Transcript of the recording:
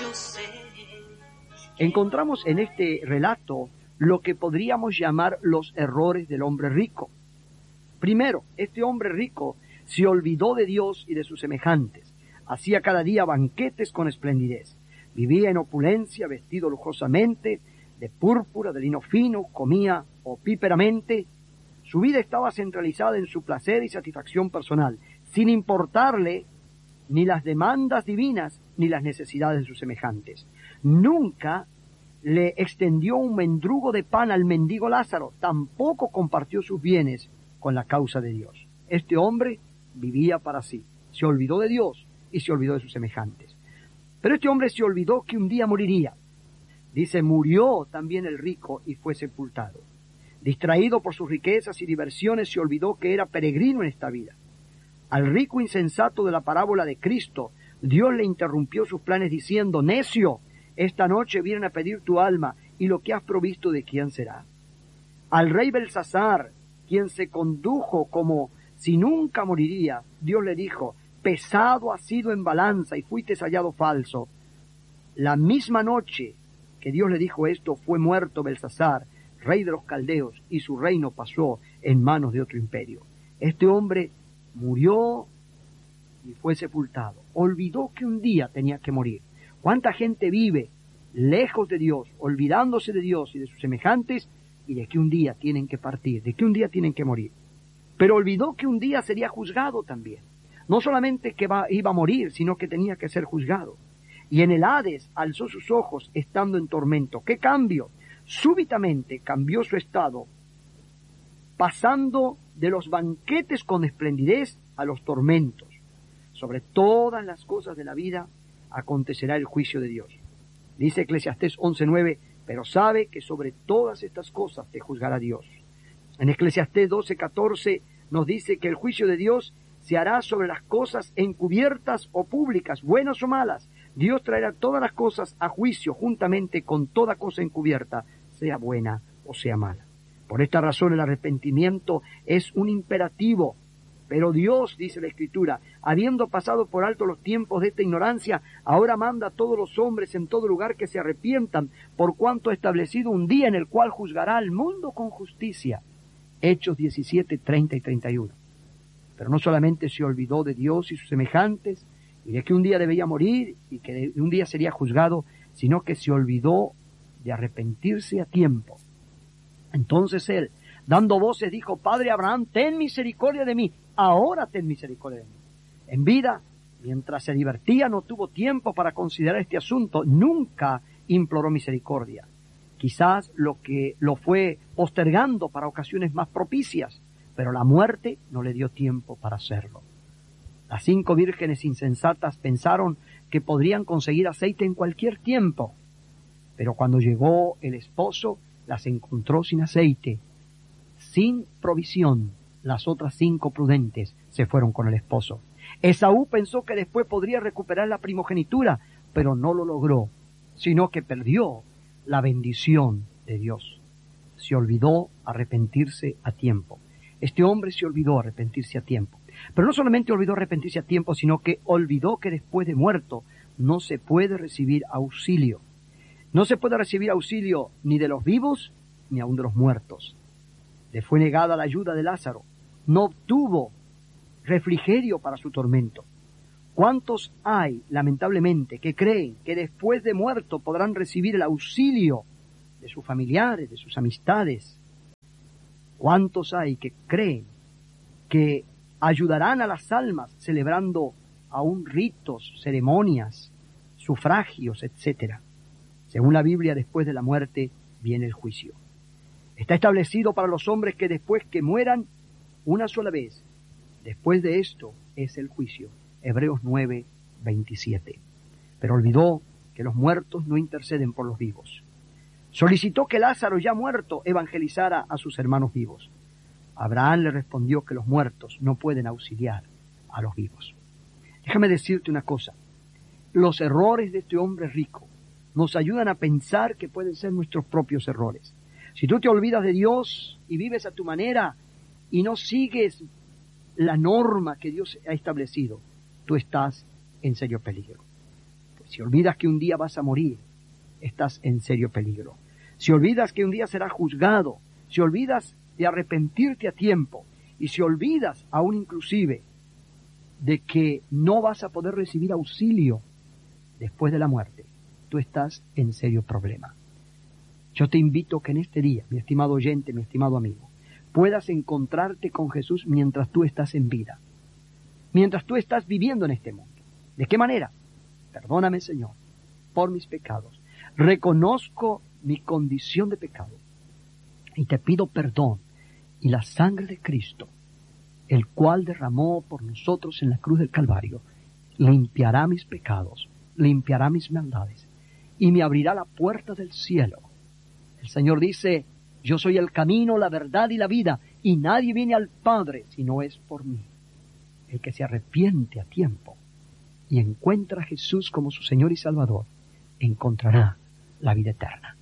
Encontramos en este relato lo que podríamos llamar los errores del hombre rico. Primero, este hombre rico se olvidó de Dios y de sus semejantes. Hacía cada día banquetes con esplendidez. Vivía en opulencia, vestido lujosamente, de púrpura, de lino fino, comía opíperamente. Su vida estaba centralizada en su placer y satisfacción personal, sin importarle ni las demandas divinas ni las necesidades de sus semejantes. Nunca le extendió un mendrugo de pan al mendigo Lázaro, tampoco compartió sus bienes con la causa de Dios. Este hombre vivía para sí, se olvidó de Dios y se olvidó de sus semejantes. Pero este hombre se olvidó que un día moriría. Dice, murió también el rico y fue sepultado. Distraído por sus riquezas y diversiones, se olvidó que era peregrino en esta vida. Al rico insensato de la parábola de Cristo, Dios le interrumpió sus planes diciendo, necio, esta noche vienen a pedir tu alma, y lo que has provisto, ¿de quién será? Al rey Belsasar, quien se condujo como si nunca moriría, Dios le dijo, pesado has sido en balanza y fuiste hallado falso. La misma noche que Dios le dijo esto, fue muerto Belsasar, rey de los caldeos, y su reino pasó en manos de otro imperio. Este hombre murió y fue sepultado. Olvidó que un día tenía que morir. ¿Cuánta gente vive lejos de Dios, olvidándose de Dios y de sus semejantes, y de que un día tienen que partir, de que un día tienen que morir? Pero olvidó que un día sería juzgado también. No solamente que iba a morir, sino que tenía que ser juzgado. Y en el Hades alzó sus ojos estando en tormento. ¿Qué cambio? Súbitamente cambió su estado, pasando de los banquetes con esplendidez a los tormentos. Sobre todas las cosas de la vida acontecerá el juicio de Dios. Dice Eclesiastés 11:9, pero sabe que sobre todas estas cosas te juzgará Dios. En Eclesiastés 12:14 nos dice que el juicio de Dios se hará sobre las cosas encubiertas o públicas, buenas o malas. Dios traerá todas las cosas a juicio juntamente con toda cosa encubierta, sea buena o sea mala. Por esta razón el arrepentimiento es un imperativo. Pero Dios, dice la Escritura, habiendo pasado por alto los tiempos de esta ignorancia, ahora manda a todos los hombres en todo lugar que se arrepientan, por cuanto ha establecido un día en el cual juzgará al mundo con justicia. Hechos 17, 30 y 31. Pero no solamente se olvidó de Dios y sus semejantes, y de que un día debía morir, y que un día sería juzgado, sino que se olvidó de arrepentirse a tiempo. Entonces él, dando voces, dijo, Padre Abraham, ten misericordia de mí, ahora ten misericordia de mí. En vida, mientras se divertía, no tuvo tiempo para considerar este asunto, nunca imploró misericordia. Quizás lo fue postergando para ocasiones más propicias, pero la muerte no le dio tiempo para hacerlo. Las 5 vírgenes insensatas pensaron que podrían conseguir aceite en cualquier tiempo, pero cuando llegó el esposo, las encontró sin aceite, sin provisión. Las otras 5 prudentes se fueron con el esposo. Esaú pensó que después podría recuperar la primogenitura, pero no lo logró, sino que perdió la bendición de Dios. Se olvidó arrepentirse a tiempo. Este hombre se olvidó arrepentirse a tiempo. Pero no solamente olvidó arrepentirse a tiempo, sino que olvidó que después de muerto no se puede recibir auxilio. No se puede recibir auxilio ni de los vivos ni aun de los muertos. Le fue negada la ayuda de Lázaro. No obtuvo refrigerio para su tormento. ¿Cuántos hay, lamentablemente, que creen que después de muerto podrán recibir el auxilio de sus familiares, de sus amistades? ¿Cuántos hay que creen que ayudarán a las almas celebrando aún ritos, ceremonias, sufragios, etcétera? Según la Biblia, después de la muerte viene el juicio. Está establecido para los hombres que después que mueran una sola vez, después de esto es el juicio. Hebreos 9:27. Pero olvidó que los muertos no interceden por los vivos. Solicitó que Lázaro, ya muerto, evangelizara a sus hermanos vivos. Abraham le respondió que los muertos no pueden auxiliar a los vivos. Déjame decirte una cosa. Los errores de este hombre rico nos ayudan a pensar que pueden ser nuestros propios errores. Si tú te olvidas de Dios y vives a tu manera y no sigues la norma que Dios ha establecido, tú estás en serio peligro. Si olvidas que un día vas a morir, estás en serio peligro. Si olvidas que un día serás juzgado, si olvidas de arrepentirte a tiempo, y si olvidas aún inclusive de que no vas a poder recibir auxilio después de la muerte, tú estás en serio problema. Yo te invito que en este día, mi estimado oyente, mi estimado amigo, puedas encontrarte con Jesús mientras tú estás en vida, mientras tú estás viviendo en este mundo. ¿De qué manera? Perdóname, Señor, por mis pecados. Reconozco mi condición de pecado y te pido perdón, y la sangre de Cristo, el cual derramó por nosotros en la cruz del Calvario, limpiará mis pecados, limpiará mis maldades y me abrirá la puerta del cielo. El Señor dice: yo soy el camino, la verdad y la vida, y nadie viene al Padre si no es por mí. El que se arrepiente a tiempo y encuentra a Jesús como su Señor y Salvador, encontrará la vida eterna.